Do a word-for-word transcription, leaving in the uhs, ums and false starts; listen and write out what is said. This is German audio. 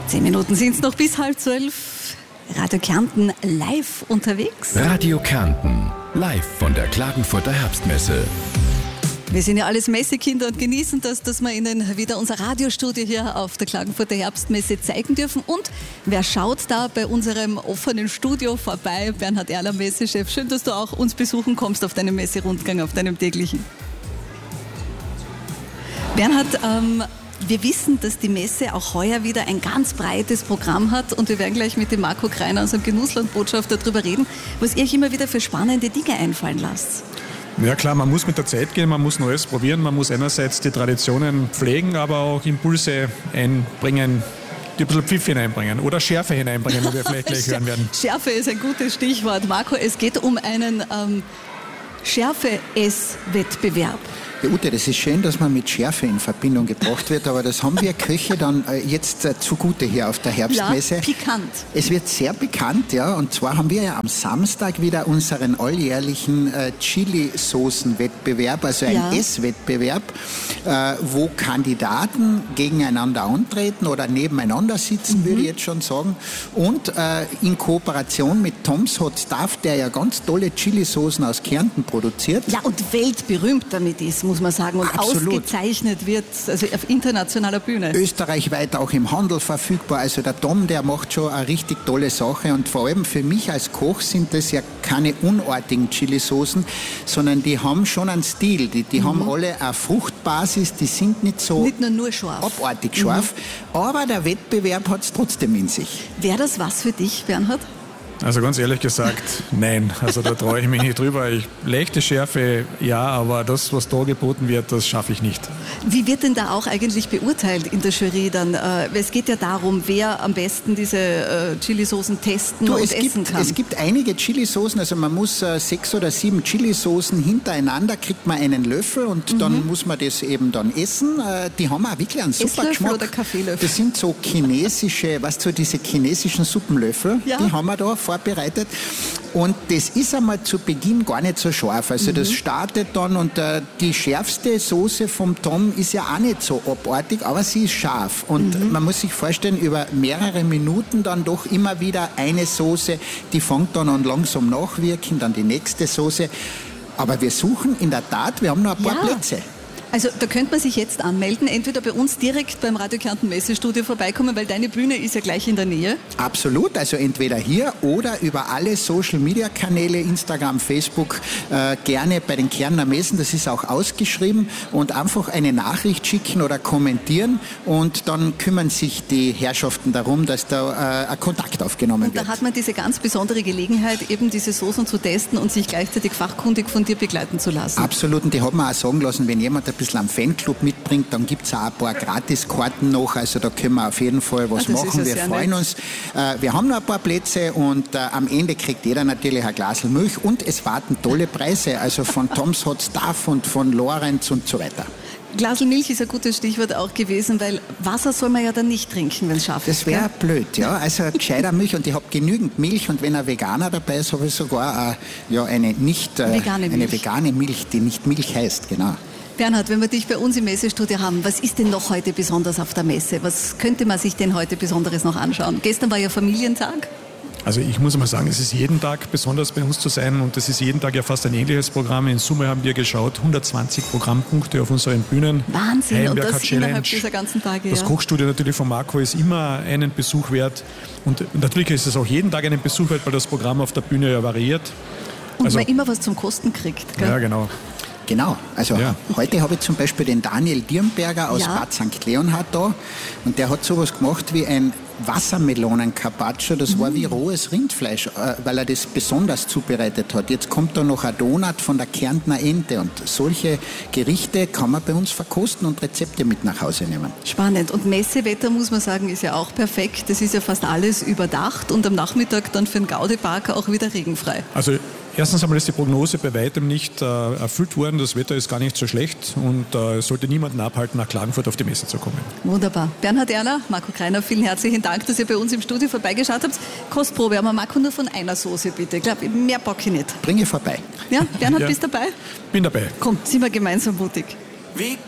Zehn Minuten sind es noch bis halb zwölf. Radio Kärnten live unterwegs. Radio Kärnten, live von der Klagenfurter Herbstmesse. Wir sind ja alles Messekinder und genießen das, dass wir Ihnen wieder unser Radiostudio hier auf der Klagenfurter Herbstmesse zeigen dürfen. Und wer schaut da bei unserem offenen Studio vorbei? Bernhard Erler, Messechef. Schön, dass du auch uns besuchen kommst auf deinem Messerundgang, auf deinem täglichen. Bernhard, ähm, wir wissen, dass die Messe auch heuer wieder ein ganz breites Programm hat und wir werden gleich mit dem Marco Kreiner, unserem Genusslandbotschafter, darüber reden, was ihr euch immer wieder für spannende Dinge einfallen lasst. Ja klar, man muss mit der Zeit gehen, man muss Neues probieren, man muss einerseits die Traditionen pflegen, aber auch Impulse einbringen, die ein bisschen Pfiff hineinbringen oder Schärfe hineinbringen, wie wir vielleicht gleich hören werden. Schärfe ist ein gutes Stichwort. Marco, es geht um einen ähm, Schärfe-Ess-Wettbewerb. Ja, Ute, das ist schön, dass man mit Schärfe in Verbindung gebracht wird, aber das haben wir Köche dann äh, jetzt äh, zugute hier auf der Herbstmesse. Ja, pikant. Es wird sehr bekannt, ja, und zwar haben wir ja am Samstag wieder unseren alljährlichen äh, Chili-Soßen-Wettbewerb, also ein Ja. Esswettbewerb, äh, wo Kandidaten gegeneinander antreten oder nebeneinander sitzen, mhm. würde ich jetzt schon sagen, und äh, in Kooperation mit Tom's Hot Stuff, der ja ganz tolle Chili-Soßen aus Kärnten produziert. Ja, und weltberühmt damit ist, muss man sagen, und Absolut. ausgezeichnet wird, also auf internationaler Bühne. Österreichweit auch im Handel verfügbar. Also der Tom, der macht schon eine richtig tolle Sache. Und vor allem für mich als Koch sind das ja keine unartigen Chili-Soßen, sondern die haben schon einen Stil. Die, die mhm. haben alle eine Fruchtbasis, die sind nicht so nicht nur, nur scharf. abartig scharf. Mhm. Aber der Wettbewerb hat es trotzdem in sich. Wäre das was für dich, Bernhard? Also ganz ehrlich gesagt, nein. Also da traue ich mich nicht drüber. Ich, leichte Schärfe, ja, aber das, was da geboten wird, das schaffe ich nicht. Wie wird denn da auch eigentlich beurteilt in der Jury dann? Äh, es geht ja darum, wer am besten diese äh, Chili-Soßen testen Du, und es essen gibt, kann. Es gibt einige Chili-Soßen, also man muss äh, sechs oder sieben Chili-Soßen hintereinander, kriegt man einen Löffel und mhm. dann muss man das eben dann essen. Äh, die haben auch wirklich einen super Esslöffel Geschmack. oder Kaffeelöffel? Das sind so chinesische, weißt du, diese chinesischen Suppenlöffel, Ja. die haben wir da vorbereitet. Und das ist einmal zu Beginn gar nicht so scharf. Also mhm. das startet dann und äh, die schärfste Soße vom Tom ist ja auch nicht so abartig, aber sie ist scharf. Und mhm. man muss sich vorstellen, über mehrere Minuten dann doch immer wieder eine Soße, die fängt dann an langsam nachwirken, dann die nächste Soße. Aber wir suchen in der Tat, wir haben noch ein paar Ja. Plätze. Also da könnte man sich jetzt anmelden, entweder bei uns direkt beim Radio Kärnten Messestudio vorbeikommen, weil deine Bühne ist ja gleich in der Nähe. Absolut, also entweder hier oder über alle Social-Media-Kanäle, Instagram, Facebook, äh, gerne bei den Kärntner Messen, das ist auch ausgeschrieben, und einfach eine Nachricht schicken oder kommentieren und dann kümmern sich die Herrschaften darum, dass da äh, ein Kontakt aufgenommen Und wird. da hat man diese ganz besondere Gelegenheit, eben diese Soßen zu testen und sich gleichzeitig fachkundig von dir begleiten zu lassen. Absolut, und die hat man auch sagen lassen, wenn jemand ein bisschen am Fanclub mitbringt, dann gibt es auch ein paar Gratiskarten noch, also da können wir auf jeden Fall was Ah, das ist machen, ja wir sehr freuen nett. uns. Äh, wir haben noch ein paar Plätze und äh, am Ende kriegt jeder natürlich ein Glas Milch und es warten tolle Preise, also von Tom's Hot Stuff und von Lorenz und so weiter. Glasl Milch ist ein gutes Stichwort auch gewesen, weil Wasser soll man ja dann nicht trinken, wenn es scharf ist. Das wäre gell? blöd, ja. Also gescheiter Milch und ich habe genügend Milch und wenn ein Veganer dabei ist, habe ich sogar äh, ja, eine, nicht, äh, Vegane Milch. eine vegane Milch, die nicht Milch heißt, genau. Bernhard, wenn wir dich bei uns im Messestudio haben, was ist denn noch heute besonders auf der Messe? Was könnte man sich denn heute Besonderes noch anschauen? Gestern war ja Familientag. Also ich muss mal sagen, es ist jeden Tag besonders bei uns zu sein und es ist jeden Tag ja fast ein ähnliches Programm. In Summe haben wir geschaut, hundertzwanzig Programmpunkte auf unseren Bühnen. Wahnsinn, Heimwerker und das Challenge. innerhalb dieser ganzen Tage. Das ja. Kochstudio natürlich von Marco ist immer einen Besuch wert und natürlich ist es auch jeden Tag einen Besuch wert, weil das Programm auf der Bühne ja variiert. Und Also, man immer was zum Kosten kriegt. Gell? ja, genau. Genau, also Ja. heute habe ich zum Beispiel den Daniel Dirnberger aus Ja. Bad Sankt Leonhard da und der hat sowas gemacht wie ein Wassermelonen-Carpaccio, das war wie rohes Rindfleisch, äh, weil er das besonders zubereitet hat. Jetzt kommt da noch ein Donut von der Kärntner Ente und solche Gerichte kann man bei uns verkosten und Rezepte mit nach Hause nehmen. Spannend. Und Messewetter, muss man sagen, ist ja auch perfekt. Das ist ja fast alles überdacht und am Nachmittag dann für den Gaudepark auch wieder regenfrei. Also erstens einmal ist die Prognose bei weitem nicht äh, erfüllt worden. Das Wetter ist gar nicht so schlecht und äh, es sollte niemanden abhalten, nach Klagenfurt auf die Messe zu kommen. Wunderbar. Bernhard Erler, Marco Kreiner, vielen herzlichen Dank, dass ihr bei uns im Studio vorbeigeschaut habt. Kostprobe, aber Marco nur von einer Soße bitte. Ich glaube, mehr bock ich nicht. Bringe vorbei. Ja, Bernhard, Ja. bist dabei? Bin dabei. Komm, sind wir gemeinsam mutig. Wie